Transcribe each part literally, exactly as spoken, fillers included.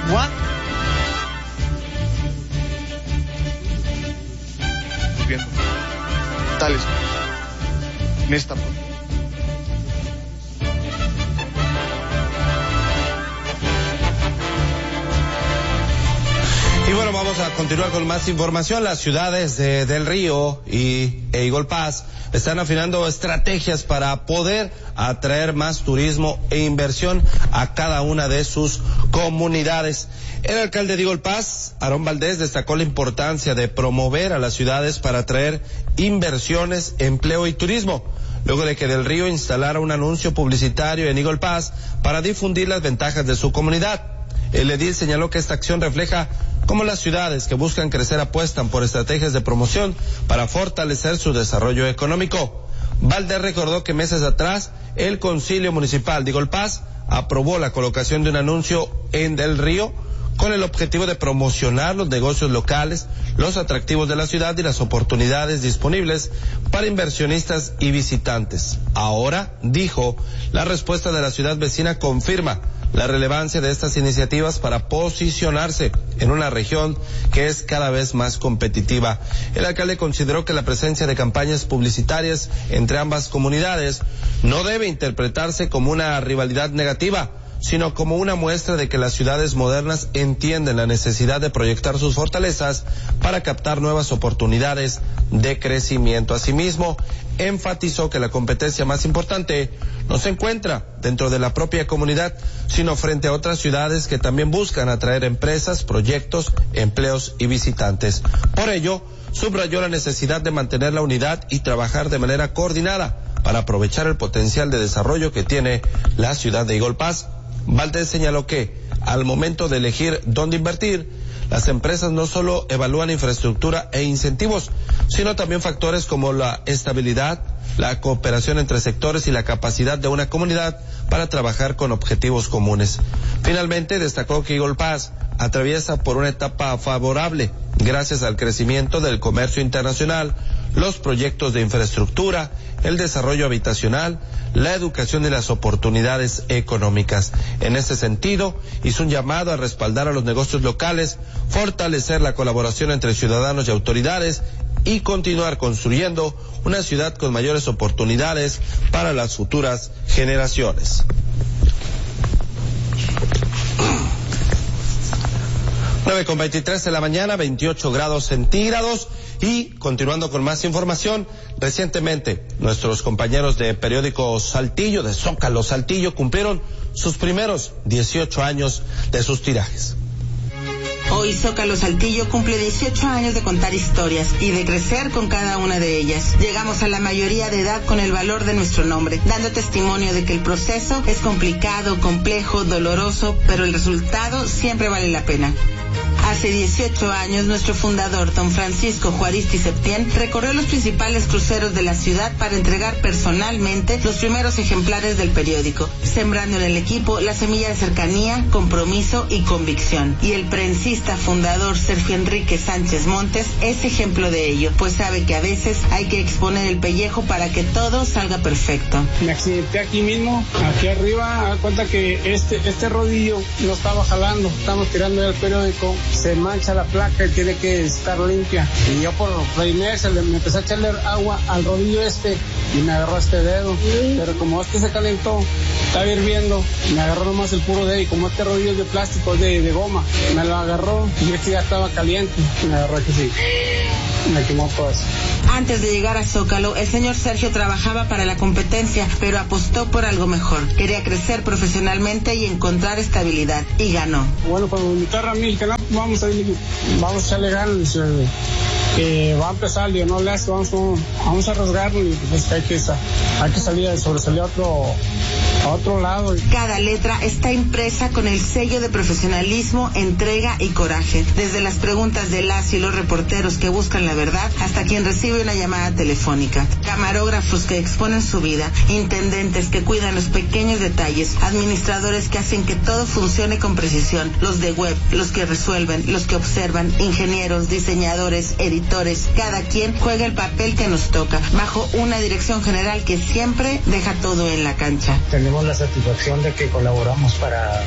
Juan. Viendo. Tales. En esta parte. Y bueno, vamos a continuar con más información. Las ciudades de Del Río y Eagle Pass están afinando estrategias para poder atraer más turismo e inversión a cada una de sus comunidades. El alcalde de Eagle Pass, Aarón Valdés, destacó la importancia de promover a las ciudades para atraer inversiones, empleo y turismo, luego de que Del Río instalara un anuncio publicitario en Eagle Pass para difundir las ventajas de su comunidad. El edil señaló que esta acción refleja cómo las ciudades que buscan crecer apuestan por estrategias de promoción para fortalecer su desarrollo económico. Valdés recordó que meses atrás el Concilio Municipal de Eagle Pass aprobó la colocación de un anuncio en Del Río con el objetivo de promocionar los negocios locales, los atractivos de la ciudad y las oportunidades disponibles para inversionistas y visitantes. Ahora, dijo, la respuesta de la ciudad vecina confirma la relevancia de estas iniciativas para posicionarse en una región que es cada vez más competitiva. El alcalde consideró que la presencia de campañas publicitarias entre ambas comunidades no debe interpretarse como una rivalidad negativa, sino como una muestra de que las ciudades modernas entienden la necesidad de proyectar sus fortalezas para captar nuevas oportunidades de crecimiento. Asimismo, enfatizó que la competencia más importante no se encuentra dentro de la propia comunidad, sino frente a otras ciudades que también buscan atraer empresas, proyectos, empleos y visitantes. Por ello, subrayó la necesidad de mantener la unidad y trabajar de manera coordinada para aprovechar el potencial de desarrollo que tiene la ciudad de Eagle Pass. Valdés señaló que, al momento de elegir dónde invertir, las empresas no solo evalúan infraestructura e incentivos, sino también factores como la estabilidad, la cooperación entre sectores y la capacidad de una comunidad para trabajar con objetivos comunes. Finalmente, destacó que Eagle Pass atraviesa por una etapa favorable gracias al crecimiento del comercio internacional, los proyectos de infraestructura, el desarrollo habitacional, la educación y las oportunidades económicas. En ese sentido, hizo un llamado a respaldar a los negocios locales, fortalecer la colaboración entre ciudadanos y autoridades y continuar construyendo una ciudad con mayores oportunidades para las futuras generaciones. nueve con veintitrés de la mañana, veintiocho grados centígrados. Y continuando con más información, recientemente nuestros compañeros de periódico Saltillo, de Zócalo Saltillo, cumplieron sus primeros dieciocho años de sus tirajes. Hoy Zócalo Saltillo cumple dieciocho años de contar historias y de crecer con cada una de ellas. Llegamos a la mayoría de edad con el valor de nuestro nombre, dando testimonio de que el proceso es complicado, complejo, doloroso, pero el resultado siempre vale la pena. Hace dieciocho años, nuestro fundador, don Francisco Juaristi Septién, recorrió los principales cruceros de la ciudad para entregar personalmente los primeros ejemplares del periódico, sembrando en el equipo la semilla de cercanía, compromiso y convicción. Y el prensista fundador Sergio Enrique Sánchez Montes es ejemplo de ello, pues sabe que a veces hay que exponer el pellejo para que todo salga perfecto. Me accidenté aquí mismo, aquí arriba, a cuenta que este, este rodillo no estaba jalando, estamos tirando el periódico, se mancha la placa y tiene que estar limpia. Y yo por primera me empecé a echarle agua al rodillo este y me agarró este dedo. Pero como este se calentó, estaba hirviendo, me agarró nomás el puro dedo y como este rodillo es de plástico, de, de goma, me lo agarró y este ya estaba caliente. Me agarró aquí sí. Me quemó todo eso. Antes de llegar a Zócalo, el señor Sergio trabajaba para la competencia, pero apostó por algo mejor. Quería crecer profesionalmente y encontrar estabilidad, y ganó. Bueno, cuando me invitaron a mí, que no, vamos a ir, vamos a echarle ganas, eh, que va a empezar, yo no le hace, vamos, vamos a arriesgarlo y pues hay que, hay que salir, sobresalir a otro, a otro lado. Cada letra está impresa con el sello de profesionalismo, entrega y coraje. Desde las preguntas de las y los reporteros que buscan la verdad, hasta quien recibe una llamada telefónica. Camarógrafos que exponen su vida, intendentes que cuidan los pequeños detalles, administradores que hacen que todo funcione con precisión, los de web, los que resuelven, los que observan, ingenieros, diseñadores, editores, cada quien juega el papel que nos toca, bajo una dirección general que siempre deja todo en la cancha. Tenemos la satisfacción de que colaboramos para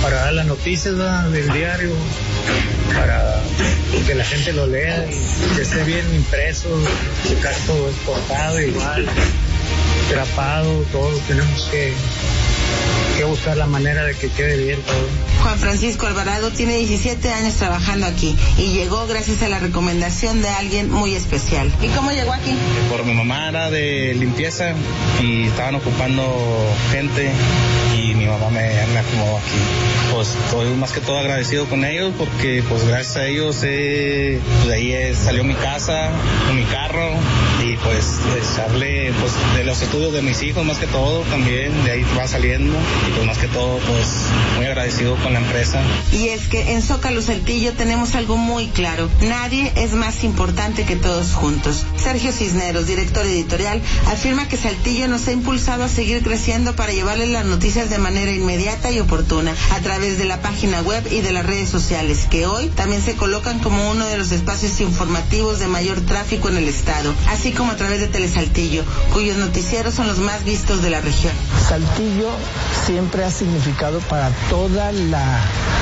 para dar las noticias, ¿verdad?, del diario, para que la gente lo lea y que esté bien impreso, checar todo exportado igual, grapado, todo. Tenemos que, que buscar la manera de que quede bien todo. Juan Francisco Alvarado tiene diecisiete años trabajando aquí y llegó gracias a la recomendación de alguien muy especial. ¿Y cómo llegó aquí? Por mi mamá era de limpieza y estaban ocupando gente y mi mamá me, me acomodó aquí. Pues estoy más que todo agradecido con ellos porque pues gracias a ellos eh, pues de ahí eh, salió mi casa, mi carro y pues echarle pues de los estudios de mis hijos más que todo también, de ahí va saliendo y pues más que todo pues muy agradecido con la empresa. Y es que en Zócalo Saltillo tenemos algo muy claro, nadie es más importante que todos juntos. Sergio Cisneros, director editorial, afirma que Saltillo nos ha impulsado a seguir creciendo para llevarles las noticias de manera inmediata y oportuna a través de la página web y de las redes sociales, que hoy también se colocan como uno de los espacios informativos de mayor tráfico en el estado, así como a través de Telesaltillo, cuyos noticieros son los más vistos de la región. Saltillo siempre ha significado para toda la,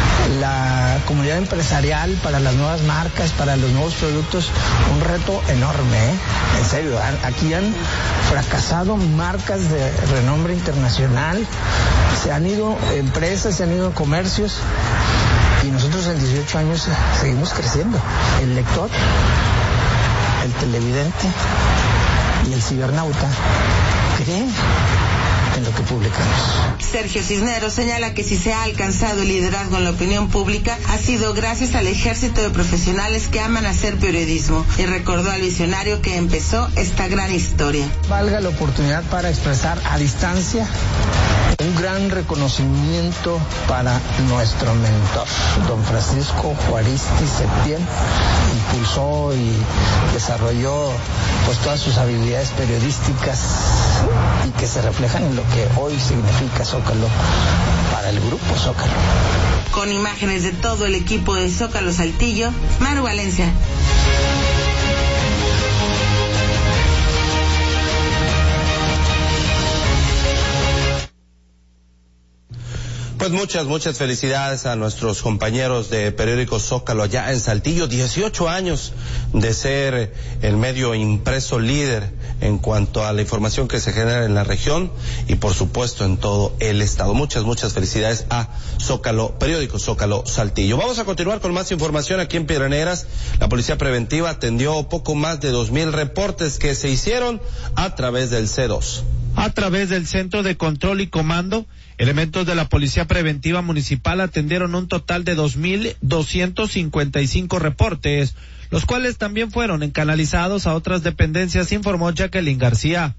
la comunidad empresarial, para las nuevas marcas, para los nuevos productos, un reto enorme, ¿eh? En serio, aquí han fracasado marcas de renombre internacional, se han ido empresas, se han ido comercios y nosotros en dieciocho años seguimos creciendo. El lector, el televidente y el cibernauta creen en lo que publicamos. Sergio Cisneros señala que si se ha alcanzado el liderazgo en la opinión pública ha sido gracias al ejército de profesionales que aman hacer periodismo y recordó al visionario que empezó esta gran historia. Valga la oportunidad para expresar a distancia un gran reconocimiento para nuestro mentor, don Francisco Juaristi Septién. Impulsó y desarrolló pues todas sus habilidades periodísticas y que se reflejan en lo que hoy significa Zócalo para el grupo Zócalo. Con imágenes de todo el equipo de Zócalo Saltillo, Maru Valencia. Pues muchas, muchas felicidades a nuestros compañeros de periódico Zócalo allá en Saltillo. dieciocho años de ser el medio impreso líder en cuanto a la información que se genera en la región y por supuesto en todo el estado. Muchas, muchas felicidades a Zócalo, periódico Zócalo Saltillo. Vamos a continuar con más información aquí en Piedras Negras. La Policía Preventiva atendió poco más de dos mil reportes que se hicieron a través del C dos. A través del Centro de Control y Comando, elementos de la Policía Preventiva Municipal atendieron un total de dos mil doscientos cincuenta y cinco reportes, los cuales también fueron encanalizados a otras dependencias, informó Jacqueline García.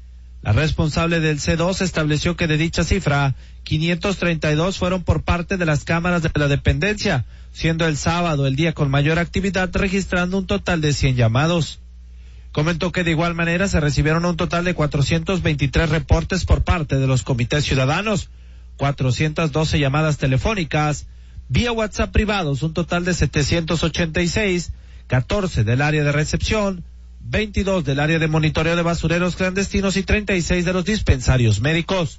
La responsable del C dos estableció que de dicha cifra, quinientos treinta y dos fueron por parte de las cámaras de la dependencia, siendo el sábado el día con mayor actividad, registrando un total de cien llamados. Comentó que de igual manera se recibieron un total de cuatrocientos veintitrés reportes por parte de los comités ciudadanos, cuatrocientas doce llamadas telefónicas, vía WhatsApp privados un total de setecientos ochenta y seis, catorce del área de recepción, veintidós del área de monitoreo de basureros clandestinos y treinta y seis de los dispensarios médicos.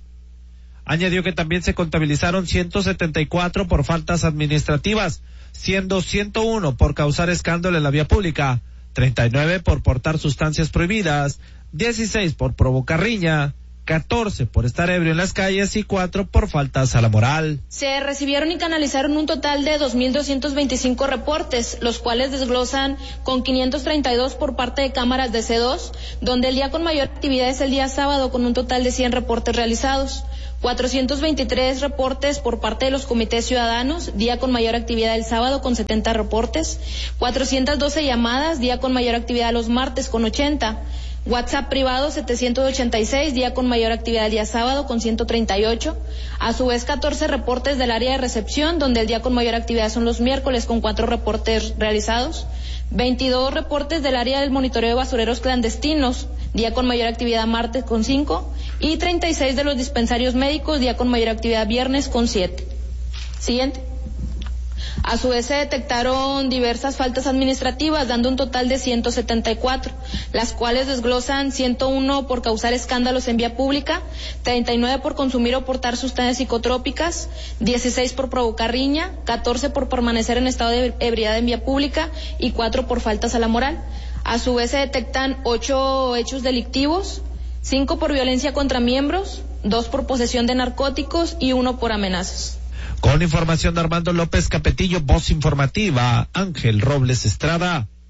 Añadió que también se contabilizaron ciento setenta y cuatro por faltas administrativas, siendo ciento uno por causar escándalo en la vía pública, treinta y nueve por portar sustancias prohibidas, dieciséis por provocar riña, catorce por estar ebrio en las calles y cuatro por faltas a la moral. Se recibieron y canalizaron un total de dos mil doscientos veinticinco reportes, los cuales desglosan con quinientos treinta y dos por parte de cámaras de C dos, donde el día con mayor actividad es el día sábado con un total de cien reportes realizados. cuatrocientos veintitrés reportes por parte de los comités ciudadanos, día con mayor actividad el sábado con setenta reportes, cuatrocientas doce llamadas, día con mayor actividad los martes con ochenta, WhatsApp privado setecientos ochenta y seis, día con mayor actividad el día sábado con ciento treinta y ocho, a su vez catorce reportes del área de recepción, donde el día con mayor actividad son los miércoles con cuatro reportes realizados, veintidós reportes del área del monitoreo de basureros clandestinos, día con mayor actividad martes con cinco, y treinta y seis de los dispensarios médicos, día con mayor actividad viernes con siete. Siguiente. A su vez se detectaron diversas faltas administrativas, dando un total de ciento setenta y cuatro, las cuales desglosan ciento uno por causar escándalos en vía pública, treinta y nueve por consumir o portar sustancias psicotrópicas, dieciséis por provocar riña, catorce por permanecer en estado de ebriedad en vía pública y cuatro por faltas a la moral. A su vez se detectan ocho hechos delictivos, cinco por violencia contra miembros, dos por posesión de narcóticos y uno por amenazas. Con información de Armando López Capetillo, voz informativa, Ángel Robles Estrada.